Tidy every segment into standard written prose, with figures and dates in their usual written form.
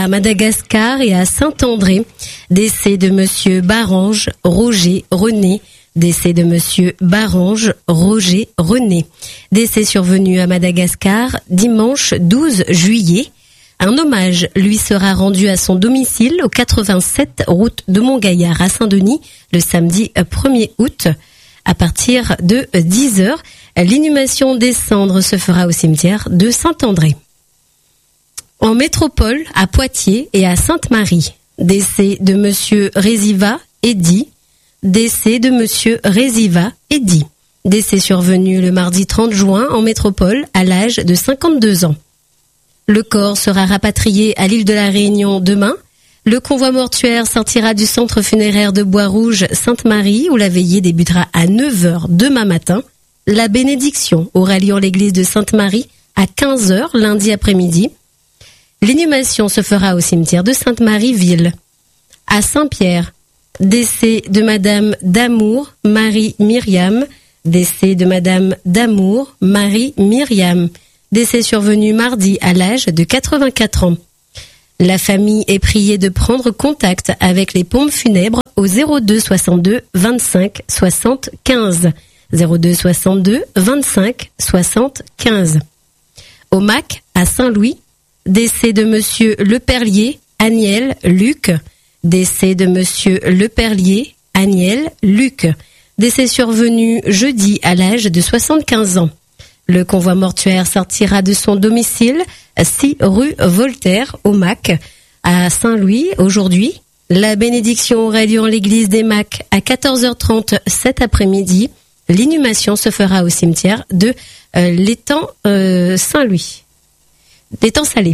à Madagascar et à Saint-André. Décès de monsieur Barange Roger René. Décès de monsieur Barange Roger René. Décès survenu à Madagascar dimanche 12 juillet. Un hommage lui sera rendu à son domicile au 87 route de Montgaillard à Saint-Denis le samedi 1er août à partir de 10h. L'inhumation des cendres se fera au cimetière de Saint-André. En métropole, à Poitiers et à Sainte-Marie. Décès de monsieur Réziva Eddy. Décès de monsieur Réziva Eddy. Décès survenu le mardi 30 juin en métropole à l'âge de 52 ans. Le corps sera rapatrié à l'île de la Réunion demain. Le convoi mortuaire sortira du centre funéraire de Bois-Rouge Sainte-Marie où la veillée débutera à 9h demain matin. La bénédiction aura lieu en l'église de Sainte-Marie à 15h lundi après-midi. L'inhumation se fera au cimetière de Sainte-Marie-Ville. À Saint-Pierre, décès de madame Damour Marie Myriam. Décès de madame Damour Marie Myriam. Décès survenu mardi à l'âge de 84 ans. La famille est priée de prendre contact avec les pompes funèbres au 02 62 25 60 15. 02 62 25 60 15. Au MAC, à Saint-Louis, décès de monsieur Leperlier, Aniel, Luc. Décès de monsieur Leperlier, Aniel, Luc. Décès survenu jeudi à l'âge de 75 ans. Le convoi mortuaire sortira de son domicile, 6 rue Voltaire, au MAC, à Saint-Louis, aujourd'hui. La bénédiction aura lieu en l'église des MAC à 14h30 cet après-midi. L'inhumation se fera au cimetière de l'étang Saint-Louis. L'étang Salé.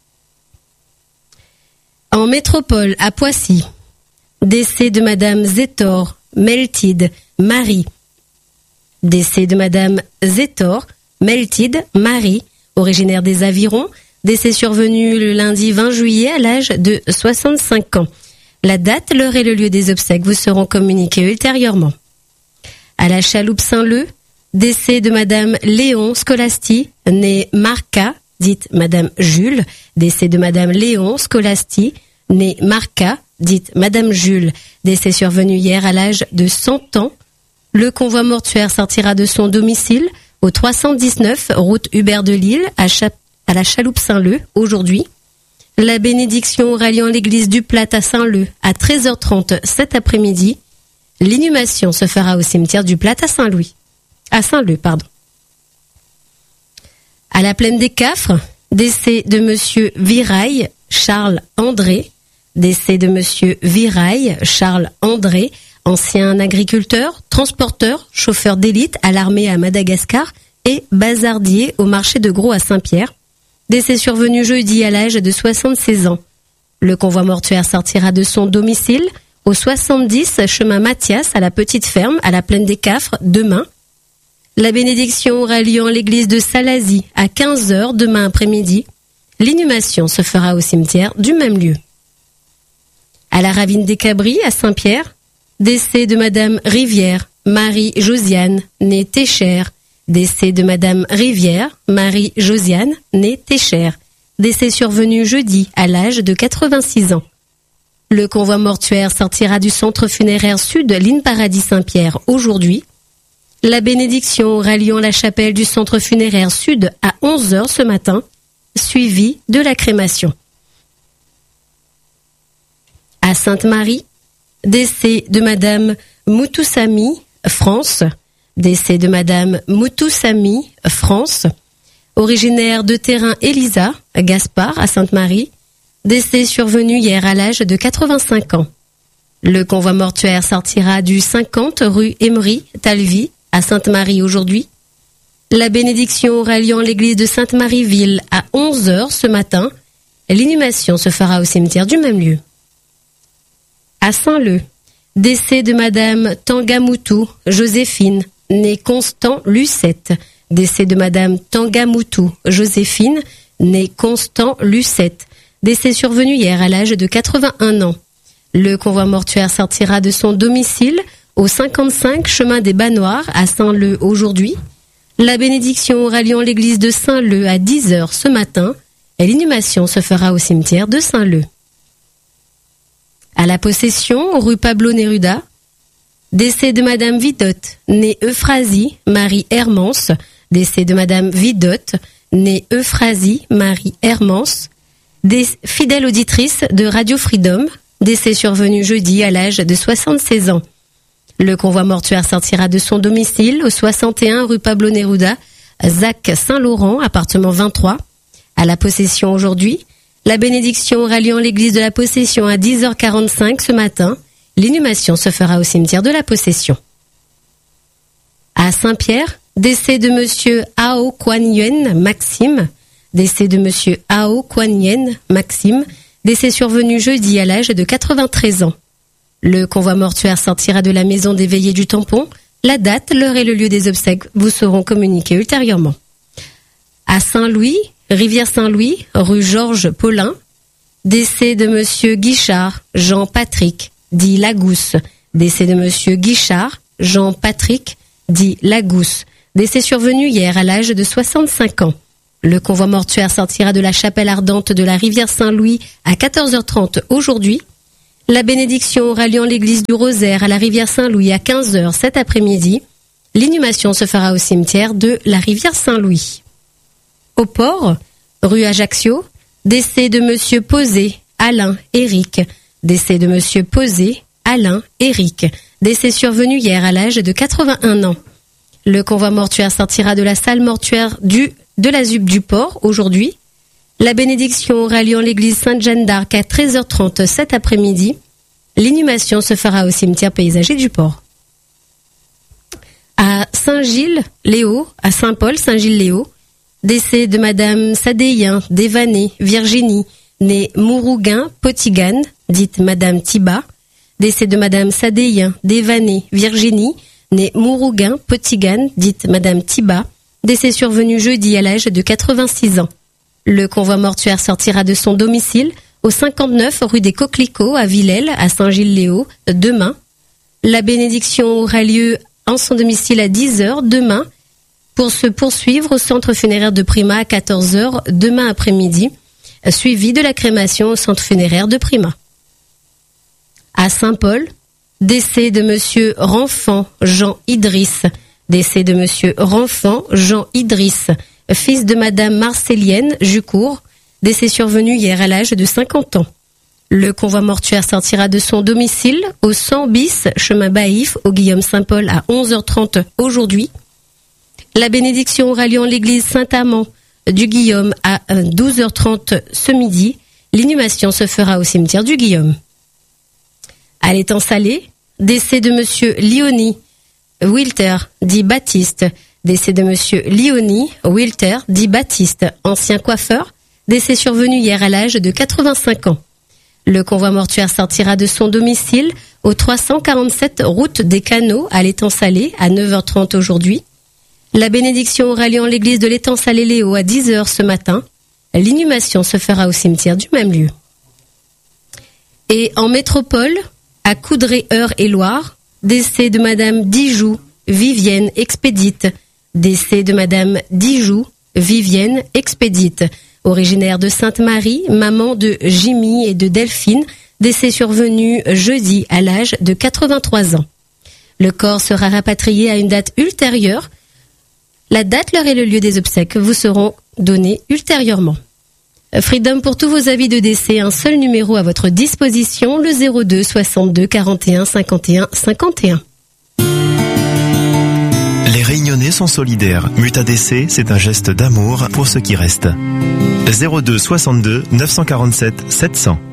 En métropole, à Poissy, décès de madame Zétor Meltide Marie. Décès de madame Zétor Meltide Marie, originaire des Avirons. Décès survenu le lundi 20 juillet à l'âge de 65 ans. La date, l'heure et le lieu des obsèques vous seront communiqués ultérieurement. À la Chaloupe Saint-Leu, décès de madame Léon Scolasti, née Marca, dite madame Jules. Décès de madame Léon Scolasti, née Marca, dite madame Jules. Décès survenu hier à l'âge de 100 ans. Le convoi mortuaire sortira de son domicile au 319 route Hubert de Lille à la Chaloupe Saint-Leu aujourd'hui. La bénédiction aura lieu en l'église du Plat à Saint-Leu à 13h30 cet après-midi. L'inhumation se fera au cimetière du Plat à Saint-Louis. À Saint-Leu, pardon. À la Plaine des Cafres, décès de monsieur Viraille Charles André. Décès de monsieur Viraille Charles André, ancien agriculteur, transporteur, chauffeur d'élite à l'armée à Madagascar et bazardier au marché de Gros à Saint-Pierre. Décès survenu jeudi à l'âge de 76 ans. Le convoi mortuaire sortira de son domicile au 70 chemin Mathias à la Petite Ferme à la Plaine des Cafres demain. La bénédiction aura lieu en l'église de Salazie à 15h demain après-midi. L'inhumation se fera au cimetière du même lieu. À la Ravine des Cabris à Saint-Pierre, décès de madame Rivière Marie-Josiane, née Téchère. Décès de madame Rivière Marie-Josiane, née Téchère. Décès survenu jeudi à l'âge de 86 ans. Le convoi mortuaire sortira du centre funéraire sud Ligne Paradis Saint-Pierre aujourd'hui. La bénédiction aura lieu en la chapelle du centre funéraire sud à 11h ce matin, suivie de la crémation. À Sainte-Marie, décès de madame Moutoussami, France. Décès de madame Moutoussami, France. Originaire de terrain Elisa, Gaspard, à Sainte-Marie. Décès survenu hier à l'âge de 85 ans. Le convoi mortuaire sortira du 50 rue Emery, Talvy, à Sainte-Marie aujourd'hui. La bénédiction aura lieu en l'église de Sainte-Marie-Ville à 11h ce matin. L'inhumation se fera au cimetière du même lieu. À Saint-Leu, décès de madame Tangamoutou Joséphine, née Constant Lucette. Décès de madame Tangamoutou Joséphine, née Constant Lucette. Décès survenu hier à l'âge de 81 ans. Le convoi mortuaire sortira de son domicile au 55 chemin des Banoirs à Saint-Leu aujourd'hui. La bénédiction aura lieu en l'église de Saint-Leu à 10h ce matin. Et l'inhumation se fera au cimetière de Saint-Leu. À la Possession, rue Pablo Neruda, décès de Madame Vidotte, née Euphrasie Marie Hermance. Décès de Madame Vidotte, née Euphrasie Marie Hermance. Des fidèles auditrices de Radio Freedom. Décès survenu jeudi à l'âge de 76 ans. Le convoi mortuaire sortira de son domicile au 61 rue Pablo Neruda, Zac Saint-Laurent, appartement 23. À la Possession aujourd'hui, la bénédiction ralliant l'église de la Possession à 10h45 ce matin. L'inhumation se fera au cimetière de la Possession. À Saint-Pierre, décès de monsieur Ao Kuan Yen Maxime. Décès de monsieur Ao Kuan Yen Maxime. Décès survenu jeudi à l'âge de 93 ans. Le convoi mortuaire sortira de la maison des veillées du Tampon. La date, l'heure et le lieu des obsèques vous seront communiqués ultérieurement. À Saint-Louis, Rivière Saint-Louis, rue Georges Paulin. Décès de monsieur Guichard Jean-Patrick, dit Lagousse. Décès de monsieur Guichard Jean-Patrick, dit Lagousse. Décès survenu hier à l'âge de 65 ans. Le convoi mortuaire sortira de la chapelle ardente de la Rivière Saint-Louis à 14h30 aujourd'hui. La bénédiction ralliant l'église du Rosaire à la Rivière Saint-Louis à 15h cet après-midi. L'inhumation se fera au cimetière de la Rivière Saint-Louis. Au port, rue Ajaccio, décès de monsieur Posé, Alain, Éric. Décès de monsieur Posé, Alain, Éric. Décès survenu hier à l'âge de 81 ans. Le convoi mortuaire sortira de la salle mortuaire de la ZUP du port aujourd'hui. La bénédiction ralliant l'église Sainte-Jeanne d'Arc à 13h30 cet après-midi. L'inhumation se fera au cimetière paysager du port. À Saint-Gilles-Léo, à Saint-Paul, Saint-Gilles-Léo, décès de madame Sadéien Dévané Virginie, née Mourouguin-Potigane, dite madame Thiba. Décès de madame Sadéien Dévané Virginie, née Mourouguin-Potigane, dite madame Thiba. Décès survenu jeudi à l'âge de 86 ans. Le convoi mortuaire sortira de son domicile au 59 rue des Coquelicots à Villèle, à Saint-Gilles-Léo, demain. La bénédiction aura lieu en son domicile à 10h demain pour se poursuivre au centre funéraire de Prima à 14h demain après-midi, suivi de la crémation au centre funéraire de Prima. À Saint-Paul, décès de monsieur Renfant Jean Idriss. Décès de monsieur Renfant Jean Idriss, fils de madame Marcélienne Jucourt, décès survenu hier à l'âge de 50 ans. Le convoi mortuaire sortira de son domicile au 100 bis chemin Baïf au Guillaume Saint-Paul à 11h30 aujourd'hui. La bénédiction ralliant l'église Saint-Amand du Guillaume à 12h30 ce midi. L'inhumation se fera au cimetière du Guillaume. À l'étang Salé, décès de monsieur Lioni Wilter, dit Baptiste. Décès de monsieur Lioni Wilter, dit Baptiste, ancien coiffeur, décès survenu hier à l'âge de 85 ans. Le convoi mortuaire sortira de son domicile au 347 route des Canaux à l'étang Salé à 9h30 aujourd'hui. La bénédiction ralliant l'église de l'étang Salé-Léo à 10h ce matin. L'inhumation se fera au cimetière du même lieu. Et en métropole, à Coudray-Eure-et-Loire, décès de madame Dijoux Vivienne Expédite. Décès de madame Dijoux Vivienne Expédite. Originaire de Sainte-Marie, maman de Jimmy et de Delphine, décès survenu jeudi à l'âge de 83 ans. Le corps sera rapatrié à une date ultérieure. La date, l'heure et le lieu des obsèques vous seront donnés ultérieurement. Freedom pour tous vos avis de décès, un seul numéro à votre disposition, le 02 62 41 51 51. Les Réunionnais sont solidaires. Mutadc, c'est un geste d'amour pour ceux qui restent. 02 62 947 700.